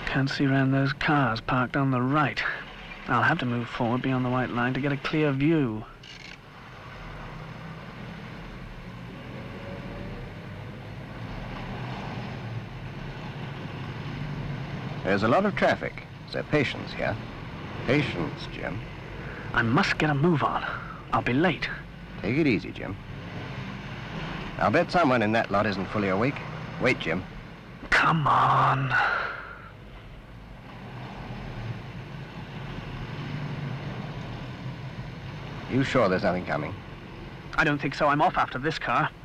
Can't see around those cars parked on the right. I'll have to move forward beyond the white line to get a clear view. There's a lot of traffic, so patience here. Patience, Jim. I must get a move on. I'll be late. Take it easy, Jim. I'll bet someone in that lot isn't fully awake. Wait, Jim. Come on. You sure there's nothing coming? I don't think so. I'm off after this car.